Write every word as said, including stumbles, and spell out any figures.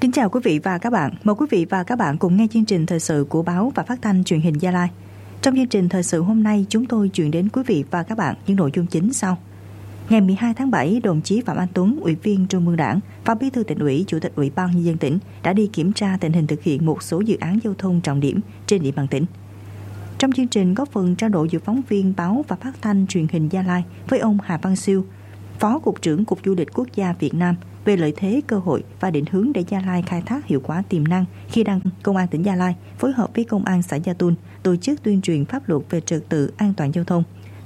Kính chào quý vị và các bạn. Mời quý vị và các bạn cùng nghe chương trình thời sự của báo và phát thanh truyền hình Gia Lai. Trong chương trình thời sự hôm nay, chúng tôi chuyển đến quý vị và các bạn những nội dung chính sau. Ngày mười hai tháng bảy, đồng chí Phạm Anh Tuấn, Ủy viên Trung ương Đảng, Phó Bí thư Tỉnh ủy, Chủ tịch Ủy ban Nhân dân tỉnh đã đi kiểm tra tình hình thực hiện một số dự án giao thông trọng điểm trên địa bàn tỉnh. Trong chương trình có phần trao đổi giữa phóng viên báo và phát thanh truyền hình Gia Lai với ông Hà Văn Siêu, Phó Cục trưởng Cục Du lịch Quốc gia Việt Nam về lợi thế, cơ hội và định hướng để Gia Lai khai thác hiệu quả tiềm năng khi đang Công an tỉnh Gia Lai phối hợp với Công an xã Gia Tun tổ chức tuyên truyền pháp luật về trật tự an toàn giao thông